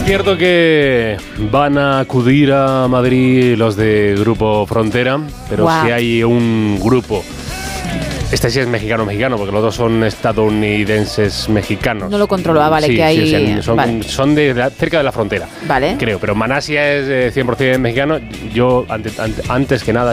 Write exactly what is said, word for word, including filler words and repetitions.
cierto que van a acudir a Madrid los de Grupo Frontera, pero Wow. si hay un grupo, este sí es mexicano-mexicano, porque los dos son estadounidenses mexicanos. No lo controlo, ah, vale, Sí, que hay... sí, sí, son, vale. son de la- cerca de la frontera, Vale. creo, pero Manasia es eh, cien por ciento mexicano. Yo, ante- ante- antes que nada,